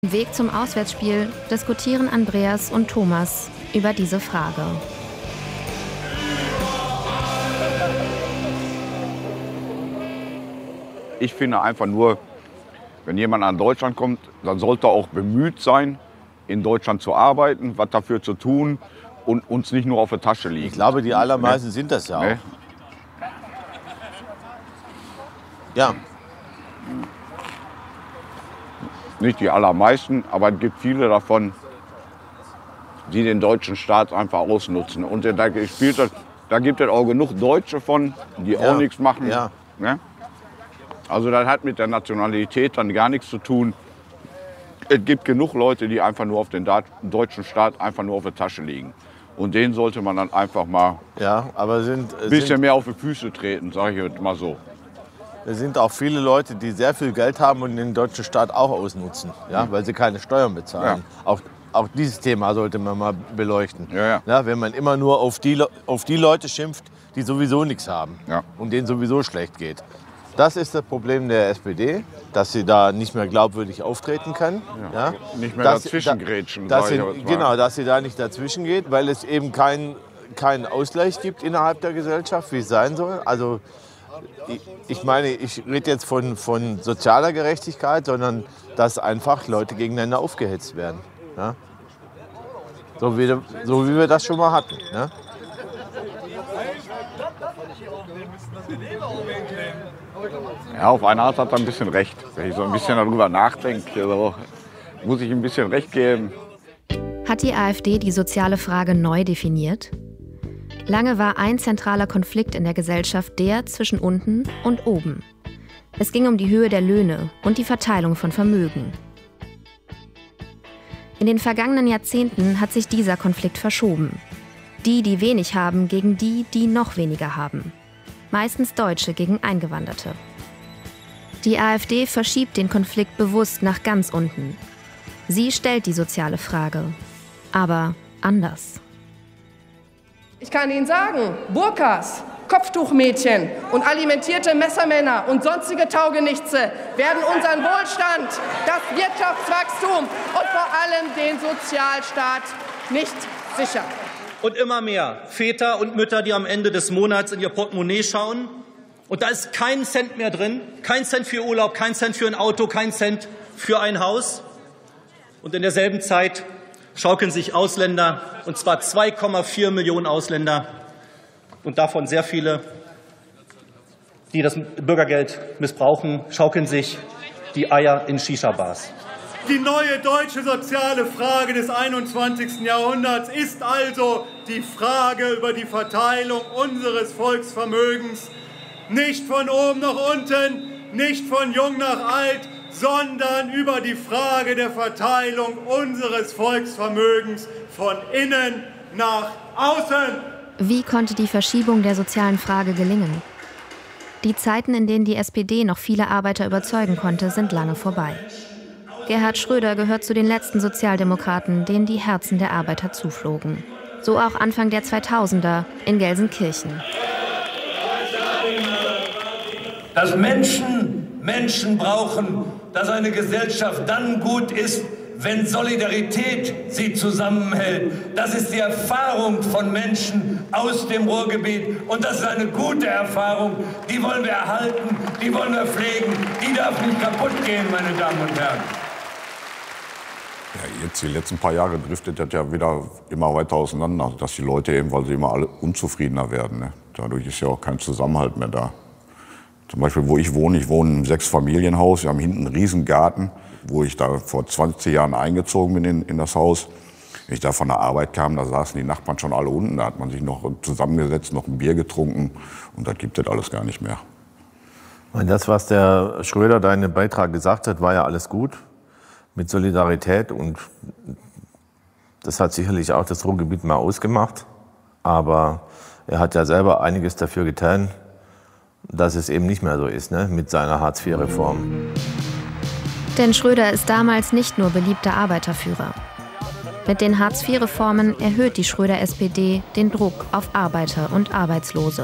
Im Weg zum Auswärtsspiel diskutieren Andreas und Thomas über diese Frage. Ich finde einfach nur, wenn jemand nach Deutschland kommt, dann sollte er auch bemüht sein, in Deutschland zu arbeiten, was dafür zu tun und uns nicht nur auf der Tasche liegen. Ich glaube, die allermeisten sind das ja auch. Ja. Nicht die allermeisten, aber es gibt viele davon, die den deutschen Staat einfach ausnutzen. Und da gibt es auch genug Deutsche von, die auch nichts machen. Ja. Ne? Also das hat mit der Nationalität dann gar nichts zu tun. Es gibt genug Leute, die einfach nur auf den deutschen Staat einfach nur auf der Tasche liegen. Und denen sollte man dann einfach mal ein bisschen mehr auf die Füße treten, sage ich jetzt mal so. Es sind auch viele Leute, die sehr viel Geld haben und den deutschen Staat auch ausnutzen, weil sie keine Steuern bezahlen. Ja. Auch dieses Thema sollte man mal beleuchten. Ja, wenn man immer nur auf die Leute schimpft, die sowieso nichts haben und denen sowieso schlecht geht. Das ist das Problem der SPD, dass sie da nicht mehr glaubwürdig auftreten kann. Ja. Nicht mehr dazwischengrätschen. Genau, dass sie da nicht dazwischen geht, weil es eben keinen Ausgleich gibt innerhalb der Gesellschaft, wie es sein soll. Also ich meine, ich rede jetzt von sozialer Gerechtigkeit, sondern dass einfach Leute gegeneinander aufgehetzt werden. Ja? So wie wir das schon mal hatten. Ne? Ja, auf eine Art hat er ein bisschen recht. Wenn ich so ein bisschen darüber nachdenke, also muss ich ein bisschen recht geben. Hat die AfD die soziale Frage neu definiert? Lange war ein zentraler Konflikt in der Gesellschaft der zwischen unten und oben. Es ging um die Höhe der Löhne und die Verteilung von Vermögen. In den vergangenen Jahrzehnten hat sich dieser Konflikt verschoben. Die wenig haben, gegen die noch weniger haben. Meistens Deutsche gegen Eingewanderte. Die AfD verschiebt den Konflikt bewusst nach ganz unten. Sie stellt die soziale Frage, aber anders. Ich kann Ihnen sagen, Burkas, Kopftuchmädchen und alimentierte Messermänner und sonstige Taugenichtse werden unseren Wohlstand, das Wirtschaftswachstum und vor allem den Sozialstaat nicht sichern. Und immer mehr Väter und Mütter, die am Ende des Monats in ihr Portemonnaie schauen. Und da ist kein Cent mehr drin, kein Cent für Urlaub, kein Cent für ein Auto, kein Cent für ein Haus. Und in derselben Zeit schaukeln sich Ausländer, und zwar 2,4 Millionen Ausländer, und davon sehr viele, die das Bürgergeld missbrauchen, schaukeln sich die Eier in Shisha-Bars. Die neue deutsche soziale Frage des 21. Jahrhunderts ist also die Frage über die Verteilung unseres Volksvermögens. Nicht von oben nach unten, nicht von jung nach alt, sondern über die Frage der Verteilung unseres Volksvermögens von innen nach außen. Wie konnte die Verschiebung der sozialen Frage gelingen? Die Zeiten, in denen die SPD noch viele Arbeiter überzeugen konnte, sind lange vorbei. Gerhard Schröder gehört zu den letzten Sozialdemokraten, denen die Herzen der Arbeiter zuflogen. So auch Anfang der 2000er in Gelsenkirchen. Dass Menschen brauchen, dass eine Gesellschaft dann gut ist, wenn Solidarität sie zusammenhält. Das ist die Erfahrung von Menschen aus dem Ruhrgebiet. Und das ist eine gute Erfahrung. Die wollen wir erhalten, die wollen wir pflegen. Die darf nicht kaputt gehen, meine Damen und Herren. Ja, jetzt die letzten paar Jahre driftet das ja wieder immer weiter auseinander. Dass die Leute eben, weil sie immer alle unzufriedener werden. Ne? Dadurch ist ja auch kein Zusammenhalt mehr da. Zum Beispiel, wo ich wohne im 6-Familienhaus. Wir haben hinten einen riesen Garten, wo ich da vor 20 Jahren eingezogen bin in das Haus. Wenn ich da von der Arbeit kam, da saßen die Nachbarn schon alle unten. Da hat man sich noch zusammengesetzt, noch ein Bier getrunken. Und das gibt es alles gar nicht mehr. Das, was der Schröder da in dem Beitrag gesagt hat, war ja alles gut. Mit Solidarität. Und das hat sicherlich auch das Ruhrgebiet mal ausgemacht. Aber er hat ja selber einiges dafür getan, dass es eben nicht mehr so ist, ne, mit seiner Hartz-IV-Reform. Denn Schröder ist damals nicht nur beliebter Arbeiterführer. Mit den Hartz-IV-Reformen erhöht die Schröder-SPD den Druck auf Arbeiter und Arbeitslose.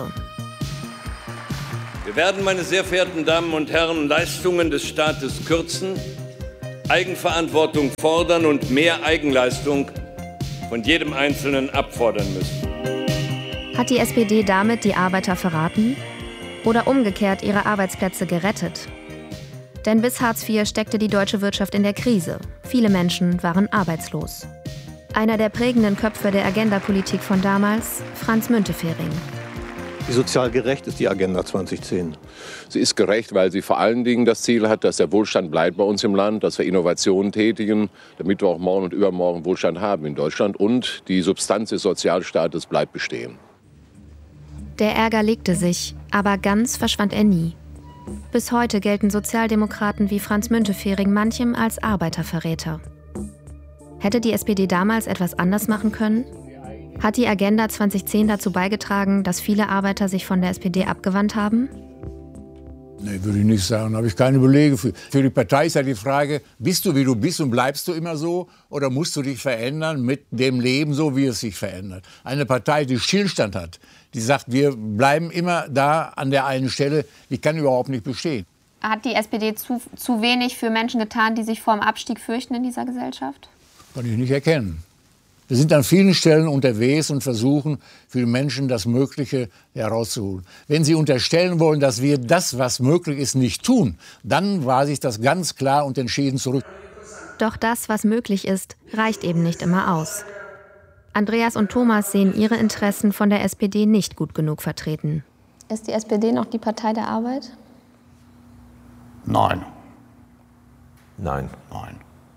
Wir werden, meine sehr verehrten Damen und Herren, Leistungen des Staates kürzen, Eigenverantwortung fordern und mehr Eigenleistung von jedem Einzelnen abfordern müssen. Hat die SPD damit die Arbeiter verraten? Oder umgekehrt ihre Arbeitsplätze gerettet? Denn bis Hartz IV steckte die deutsche Wirtschaft in der Krise. Viele Menschen waren arbeitslos. Einer der prägenden Köpfe der Agenda-Politik von damals, Franz Müntefering. Wie sozial gerecht ist die Agenda 2010? Sie ist gerecht, weil sie vor allen Dingen das Ziel hat, dass der Wohlstand bleibt bei uns im Land, dass wir Innovationen tätigen, damit wir auch morgen und übermorgen Wohlstand haben in Deutschland. Und die Substanz des Sozialstaates bleibt bestehen. Der Ärger legte sich, aber ganz verschwand er nie. Bis heute gelten Sozialdemokraten wie Franz Müntefering manchem als Arbeiterverräter. Hätte die SPD damals etwas anders machen können? Hat die Agenda 2010 dazu beigetragen, dass viele Arbeiter sich von der SPD abgewandt haben? Nee, würde ich nicht sagen. Da habe ich keine Belege für. Für die Partei ist ja die Frage, bist du, wie du bist und bleibst du immer so? Oder musst du dich verändern mit dem Leben, so wie es sich verändert? Eine Partei, die Stillstand hat, die sagt, wir bleiben immer da an der einen Stelle, die kann überhaupt nicht bestehen. Hat die SPD zu wenig für Menschen getan, die sich vor dem Abstieg fürchten in dieser Gesellschaft? Kann ich nicht erkennen. Wir sind an vielen Stellen unterwegs und versuchen, für die Menschen das Mögliche herauszuholen. Wenn Sie unterstellen wollen, dass wir das, was möglich ist, nicht tun, dann weise ich das ganz klar und entschieden zurück. Doch das, was möglich ist, reicht eben nicht immer aus. Andreas und Thomas sehen ihre Interessen von der SPD nicht gut genug vertreten. Ist die SPD noch die Partei der Arbeit? Nein. Nein. Nein.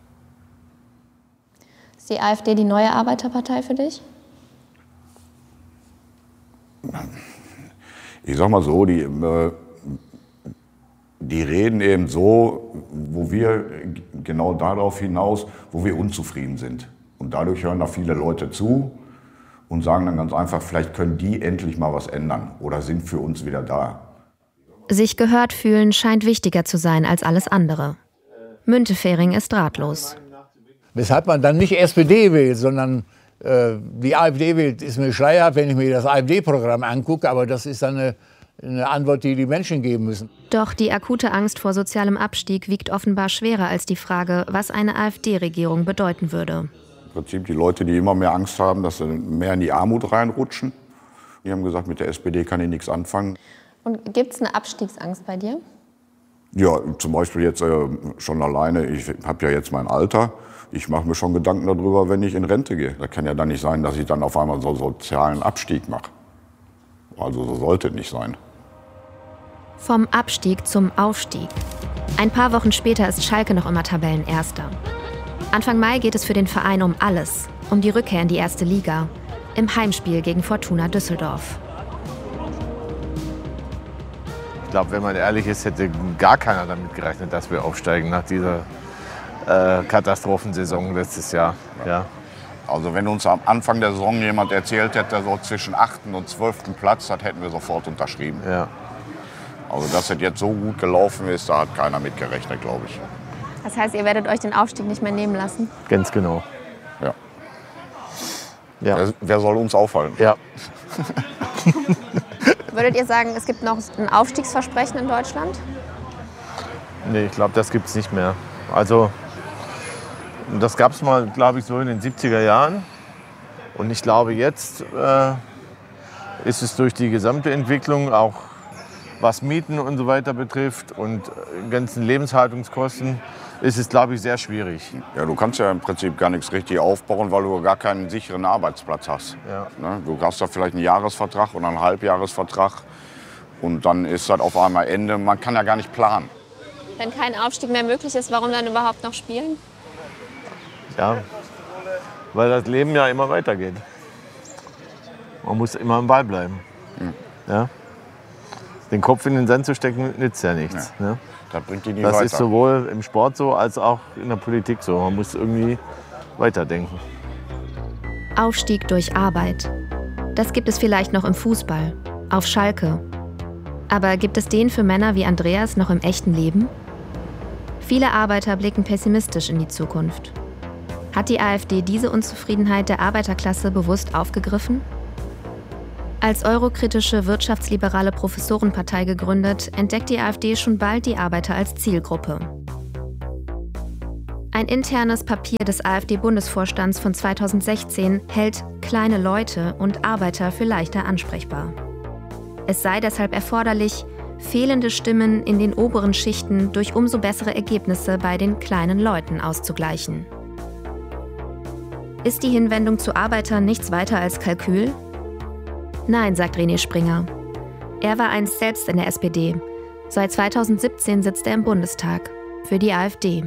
Ist die AfD die neue Arbeiterpartei für dich? Ich sag mal so, die reden eben so, wo wir genau darauf hinaus, wo wir unzufrieden sind. Und dadurch hören da viele Leute zu und sagen dann ganz einfach, vielleicht können die endlich mal was ändern oder sind für uns wieder da. Sich gehört fühlen scheint wichtiger zu sein als alles andere. Müntefering ist ratlos. Weshalb man dann nicht SPD wählt, sondern die AfD wählt, ist mir schleierhaft, wenn ich mir das AfD-Programm angucke. Aber das ist dann eine Antwort, die die Menschen geben müssen. Doch die akute Angst vor sozialem Abstieg wiegt offenbar schwerer als die Frage, was eine AfD-Regierung bedeuten würde. Im Prinzip die Leute, die immer mehr Angst haben, dass sie mehr in die Armut reinrutschen. Die haben gesagt, mit der SPD kann ich nichts anfangen. Und gibt es eine Abstiegsangst bei dir? Ja, zum Beispiel jetzt schon alleine, ich habe ja jetzt mein Alter. Ich mache mir schon Gedanken darüber, wenn ich in Rente gehe. Das kann ja dann nicht sein, dass ich dann auf einmal so einen sozialen Abstieg mache. Also so sollte es nicht sein. Vom Abstieg zum Aufstieg. Ein paar Wochen später ist Schalke noch immer Tabellenerster. Anfang Mai geht es für den Verein um alles. Um die Rückkehr in die erste Liga. Im Heimspiel gegen Fortuna Düsseldorf. Ich glaube, wenn man ehrlich ist, hätte gar keiner damit gerechnet, dass wir aufsteigen nach dieser Katastrophensaison letztes Jahr. Ja. Also wenn uns am Anfang der Saison jemand erzählt hätte, so zwischen 8. und 12. Platz, das hätten wir sofort unterschrieben. Ja. Also dass es jetzt so gut gelaufen ist, da hat keiner mit gerechnet, glaube ich. Das heißt, ihr werdet euch den Aufstieg nicht mehr nehmen lassen? Ganz genau. Ja. Ja. Wer soll uns aufhalten? Ja. Würdet ihr sagen, es gibt noch ein Aufstiegsversprechen in Deutschland? Nee, ich glaube, das gibt es nicht mehr. Also, das gab es mal, glaube ich, so in den 70er Jahren. Und ich glaube, jetzt ist es durch die gesamte Entwicklung, auch was Mieten und so weiter betrifft und ganzen Lebenshaltungskosten, ist es, glaube ich, sehr schwierig. Ja, du kannst ja im Prinzip gar nichts richtig aufbauen, weil du gar keinen sicheren Arbeitsplatz hast. Ja. Ne? Du hast da vielleicht einen Jahresvertrag oder einen Halbjahresvertrag und dann ist das auf einmal Ende. Man kann ja gar nicht planen. Wenn kein Aufstieg mehr möglich ist, warum dann überhaupt noch spielen? Ja, weil das Leben ja immer weitergeht. Man muss immer am Ball bleiben. Ja? Den Kopf in den Sand zu stecken, nützt ja nichts. Ja. Ne? Das bringt die nie Das weiter. ist sowohl im Sport so, als auch in der Politik so. Man muss irgendwie weiterdenken. Aufstieg durch Arbeit. Das gibt es vielleicht noch im Fußball, auf Schalke. Aber gibt es den für Männer wie Andreas noch im echten Leben? Viele Arbeiter blicken pessimistisch in die Zukunft. Hat die AfD diese Unzufriedenheit der Arbeiterklasse bewusst aufgegriffen? Als eurokritische wirtschaftsliberale Professorenpartei gegründet, entdeckt die AfD schon bald die Arbeiter als Zielgruppe. Ein internes Papier des AfD-Bundesvorstands von 2016 hält kleine Leute und Arbeiter für leichter ansprechbar. Es sei deshalb erforderlich, fehlende Stimmen in den oberen Schichten durch umso bessere Ergebnisse bei den kleinen Leuten auszugleichen. Ist die Hinwendung zu Arbeitern nichts weiter als Kalkül? Nein, sagt René Springer. Er war einst selbst in der SPD. Seit 2017 sitzt er im Bundestag für die AfD.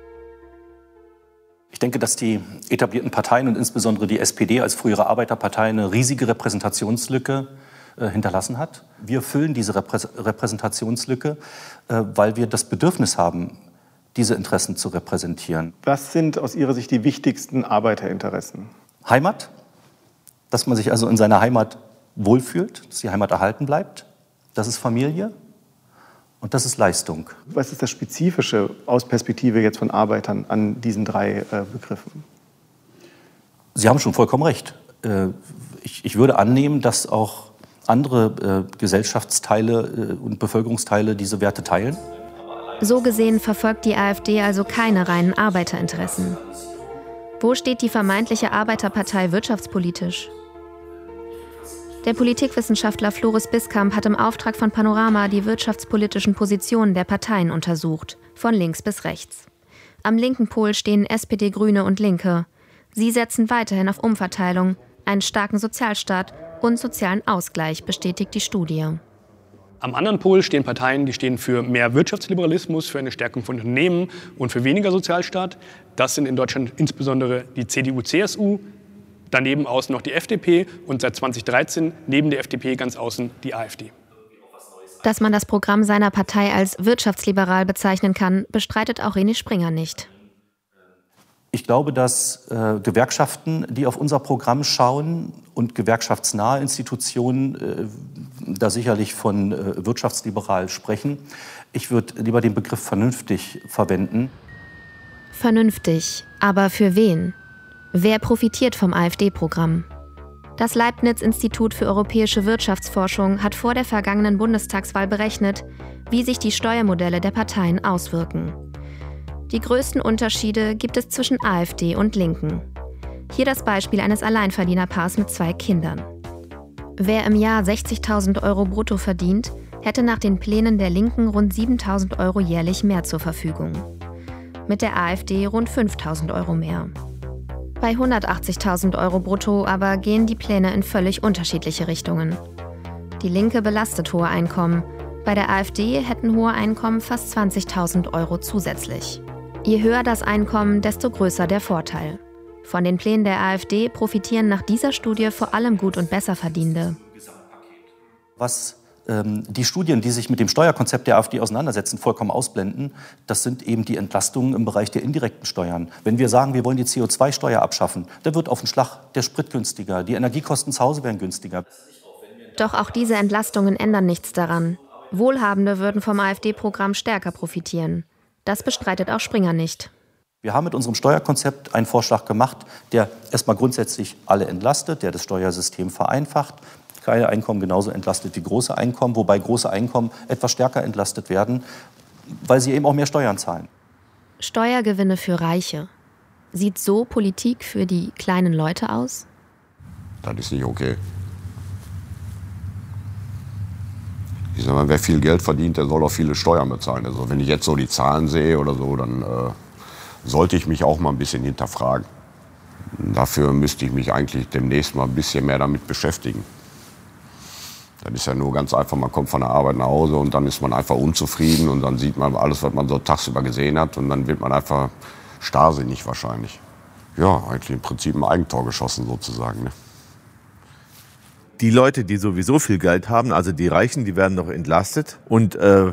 Ich denke, dass die etablierten Parteien und insbesondere die SPD als frühere Arbeiterpartei eine riesige Repräsentationslücke hinterlassen hat. Wir füllen diese Repräsentationslücke, weil wir das Bedürfnis haben, diese Interessen zu repräsentieren. Was sind aus Ihrer Sicht die wichtigsten Arbeiterinteressen? Heimat, dass man sich also in seiner Heimat wohlfühlt, dass die Heimat erhalten bleibt. Das ist Familie und das ist Leistung. Was ist das Spezifische aus Perspektive jetzt von Arbeitern an diesen drei Begriffen? Sie haben schon vollkommen recht. Ich würde annehmen, dass auch andere Gesellschaftsteile und Bevölkerungsteile diese Werte teilen. So gesehen verfolgt die AfD also keine reinen Arbeiterinteressen. Wo steht die vermeintliche Arbeiterpartei wirtschaftspolitisch? Der Politikwissenschaftler Floris Biskamp hat im Auftrag von Panorama die wirtschaftspolitischen Positionen der Parteien untersucht, von links bis rechts. Am linken Pol stehen SPD, Grüne und Linke. Sie setzen weiterhin auf Umverteilung, einen starken Sozialstaat und sozialen Ausgleich, bestätigt die Studie. Am anderen Pol stehen Parteien, die stehen für mehr Wirtschaftsliberalismus, für eine Stärkung von Unternehmen und für weniger Sozialstaat. Das sind in Deutschland insbesondere die CDU, CSU, daneben außen noch die FDP und seit 2013 neben der FDP ganz außen die AfD. Dass man das Programm seiner Partei als wirtschaftsliberal bezeichnen kann, bestreitet auch René Springer nicht. Ich glaube, dass Gewerkschaften, die auf unser Programm schauen und gewerkschaftsnahe Institutionen da sicherlich von wirtschaftsliberal sprechen. Ich würde lieber den Begriff vernünftig verwenden. Vernünftig, aber für wen? Wer profitiert vom AfD-Programm? Das Leibniz-Institut für europäische Wirtschaftsforschung hat vor der vergangenen Bundestagswahl berechnet, wie sich die Steuermodelle der Parteien auswirken. Die größten Unterschiede gibt es zwischen AfD und Linken. Hier das Beispiel eines Alleinverdienerpaars mit 2 Kindern. Wer im Jahr 60.000 Euro brutto verdient, hätte nach den Plänen der Linken rund 7.000 Euro jährlich mehr zur Verfügung. Mit der AfD rund 5.000 Euro mehr. Bei 180.000 Euro brutto aber gehen die Pläne in völlig unterschiedliche Richtungen. Die Linke belastet hohe Einkommen. Bei der AfD hätten hohe Einkommen fast 20.000 Euro zusätzlich. Je höher das Einkommen, desto größer der Vorteil. Von den Plänen der AfD profitieren nach dieser Studie vor allem Gut- und Besserverdienende. Was die Studien, die sich mit dem Steuerkonzept der AfD auseinandersetzen, vollkommen ausblenden, das sind eben die Entlastungen im Bereich der indirekten Steuern. Wenn wir sagen, wir wollen die CO2-Steuer abschaffen, dann wird auf den Schlag der Sprit günstiger, die Energiekosten zu Hause werden günstiger. Doch auch diese Entlastungen ändern nichts daran. Wohlhabende würden vom AfD-Programm stärker profitieren. Das bestreitet auch Springer nicht. Wir haben mit unserem Steuerkonzept einen Vorschlag gemacht, der erstmal grundsätzlich alle entlastet, der das Steuersystem vereinfacht, kleine Einkommen genauso entlastet wie große Einkommen, wobei große Einkommen etwas stärker entlastet werden, weil sie eben auch mehr Steuern zahlen. Steuergewinne für Reiche. Sieht so Politik für die kleinen Leute aus? Das ist nicht okay. Ich sag mal, wer viel Geld verdient, der soll auch viele Steuern bezahlen. Also wenn ich jetzt so die Zahlen sehe oder so, dann sollte ich mich auch mal ein bisschen hinterfragen. Dafür müsste ich mich eigentlich demnächst mal ein bisschen mehr damit beschäftigen. Das ist ja nur ganz einfach, man kommt von der Arbeit nach Hause und dann ist man einfach unzufrieden und dann sieht man alles, was man so tagsüber gesehen hat und dann wird man einfach starrsinnig wahrscheinlich. Ja, eigentlich im Prinzip ein Eigentor geschossen sozusagen. Ne? Die Leute, die sowieso viel Geld haben, also die Reichen, die werden noch entlastet und also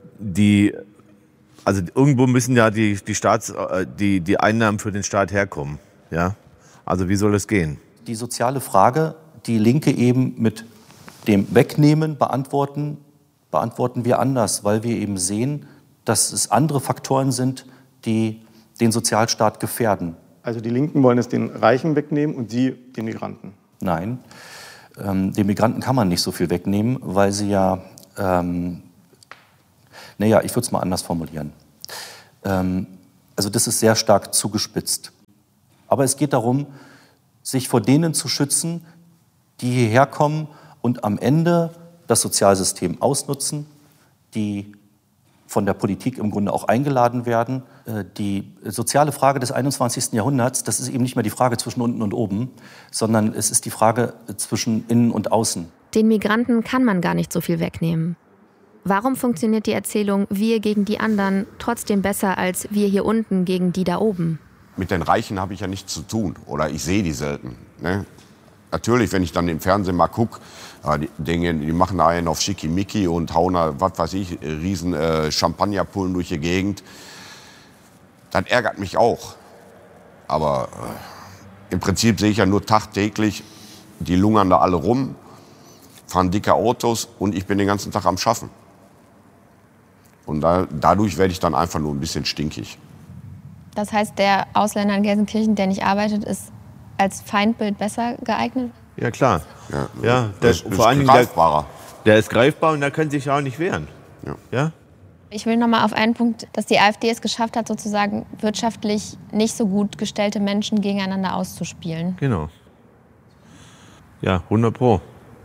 irgendwo müssen ja die Einnahmen für den Staat herkommen. Ja? Also wie soll es gehen? Die soziale Frage, die Linke eben mit dem Wegnehmen beantworten wir anders, weil wir eben sehen, dass es andere Faktoren sind, die den Sozialstaat gefährden. Also die Linken wollen es den Reichen wegnehmen und Sie den Migranten? Nein, den Migranten kann man nicht so viel wegnehmen, weil sie ja, ich würde es mal anders formulieren. Also das ist sehr stark zugespitzt. Aber es geht darum, sich vor denen zu schützen, die hierher kommen und am Ende das Sozialsystem ausnutzen, die von der Politik im Grunde auch eingeladen werden. Die soziale Frage des 21. Jahrhunderts, das ist eben nicht mehr die Frage zwischen unten und oben, sondern es ist die Frage zwischen innen und außen. Den Migranten kann man gar nicht so viel wegnehmen. Warum funktioniert die Erzählung wir gegen die anderen trotzdem besser als wir hier unten gegen die da oben? Mit den Reichen habe ich ja nichts zu tun oder ich sehe die selten. Ne? Natürlich, wenn ich dann im Fernsehen mal gucke, die machen da einen auf Schickimicki und hauen da, was weiß ich, riesen Champagnerpullen durch die Gegend. Das ärgert mich auch. Aber im Prinzip sehe ich ja nur tagtäglich, die lungern da alle rum, fahren dicke Autos und ich bin den ganzen Tag am Schaffen. Und dadurch werde ich dann einfach nur ein bisschen stinkig. Das heißt, der Ausländer in Gelsenkirchen, der nicht arbeitet, ist als Feindbild besser geeignet? Ja, klar. Ja, der ist vor allen Dingen greifbarer. Der ist greifbar und der kann sich auch nicht wehren. Ja? Ich will noch mal auf einen Punkt, dass die AfD es geschafft hat, sozusagen wirtschaftlich nicht so gut gestellte Menschen gegeneinander auszuspielen. Genau. Ja, 100%.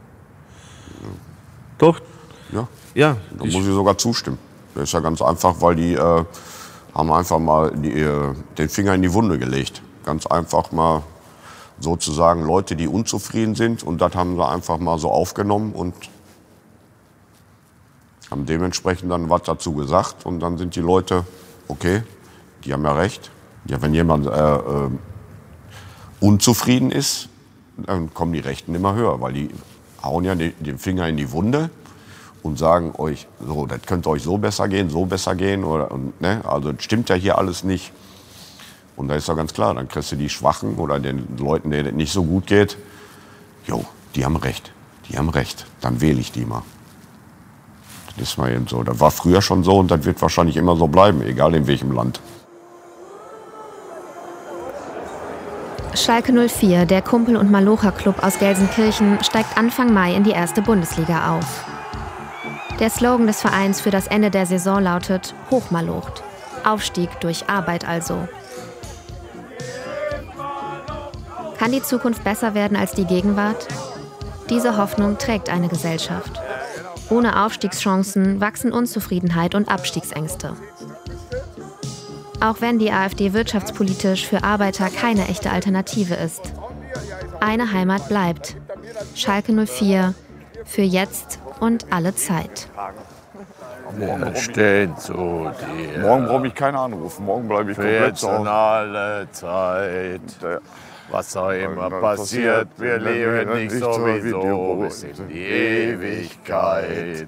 Doch. Ja, da muss ich sogar zustimmen. Das ist ja ganz einfach, weil die haben einfach mal den Finger in die Wunde gelegt. Ganz einfach mal sozusagen Leute, die unzufrieden sind. Und das haben sie einfach mal so aufgenommen und haben dementsprechend dann was dazu gesagt. Und dann sind die Leute, okay, die haben ja recht. Ja, wenn jemand unzufrieden ist, dann kommen die Rechten immer höher. Weil die hauen ja den Finger in die Wunde und sagen euch, so, das könnte euch so besser gehen. Oder, ne? Also das stimmt ja hier alles nicht. Und da ist ja ganz klar, dann kriegst du die Schwachen oder den Leuten, denen es nicht so gut geht, jo, die haben recht, dann wähle ich die mal. Das ist mal eben so. Das war früher schon so und das wird wahrscheinlich immer so bleiben, egal in welchem Land. Schalke 04, der Kumpel- und Malocher-Club aus Gelsenkirchen, steigt Anfang Mai in die 1. Bundesliga auf. Der Slogan des Vereins für das Ende der Saison lautet Hochmalocht. Aufstieg durch Arbeit also. Kann die Zukunft besser werden als die Gegenwart? Diese Hoffnung trägt eine Gesellschaft. Ohne Aufstiegschancen wachsen Unzufriedenheit und Abstiegsängste. Auch wenn die AfD wirtschaftspolitisch für Arbeiter keine echte Alternative ist. Eine Heimat bleibt. Schalke 04 für jetzt und alle Zeit. Wir stehen zu dir. Morgen brauche ich keinen anrufen, morgen bleibe ich komplett zu Hause. Alle Zeit. Was auch immer passiert, wir leben nicht sowieso bis in die Ewigkeit.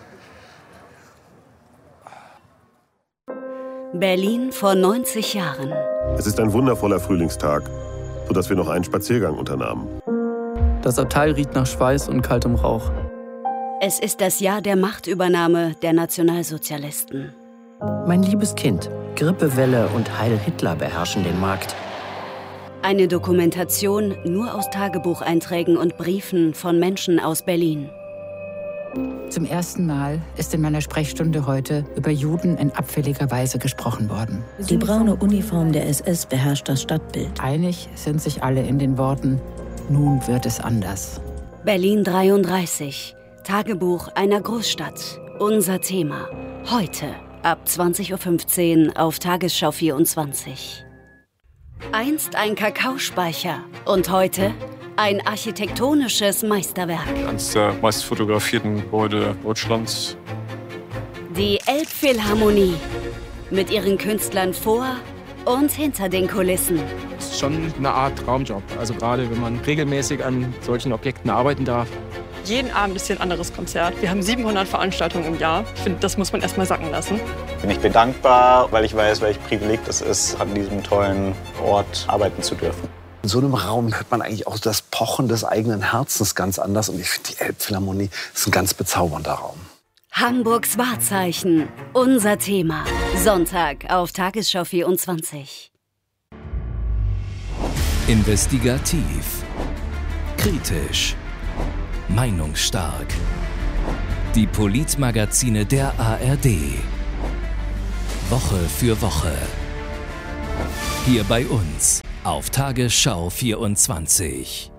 Berlin vor 90 Jahren. Es ist ein wundervoller Frühlingstag, sodass wir noch einen Spaziergang unternahmen. Das Abteil riecht nach Schweiß und kaltem Rauch. Es ist das Jahr der Machtübernahme der Nationalsozialisten. Mein liebes Kind, Grippewelle und Heil Hitler beherrschen den Markt. Eine Dokumentation nur aus Tagebucheinträgen und Briefen von Menschen aus Berlin. Zum ersten Mal ist in meiner Sprechstunde heute über Juden in abfälliger Weise gesprochen worden. Die braune Uniform der SS beherrscht das Stadtbild. Einig sind sich alle in den Worten, nun wird es anders. Berlin 33. Tagebuch einer Großstadt. Unser Thema. Heute ab 20:15 Uhr auf Tagesschau 24. Einst ein Kakaospeicher und heute ein architektonisches Meisterwerk. Eines der meist fotografierten Gebäude Deutschlands. Die Elbphilharmonie mit ihren Künstlern vor und hinter den Kulissen. Das ist schon eine Art Traumjob. Also gerade wenn man regelmäßig an solchen Objekten arbeiten darf. Jeden Abend ist hier ein anderes Konzert. Wir haben 700 Veranstaltungen im Jahr. Ich finde, das muss man erst mal sacken lassen. Ich bin dankbar, weil ich weiß, welch Privileg das ist, an diesem tollen Ort arbeiten zu dürfen. In so einem Raum hört man eigentlich auch das Pochen des eigenen Herzens ganz anders. Und ich finde, die Elbphilharmonie ist ein ganz bezaubernder Raum. Hamburgs Wahrzeichen. Unser Thema. Sonntag auf Tagesschau 24. Investigativ. Kritisch. Meinungsstark. Die Politmagazine der ARD. Woche für Woche. Hier bei uns auf Tagesschau 24.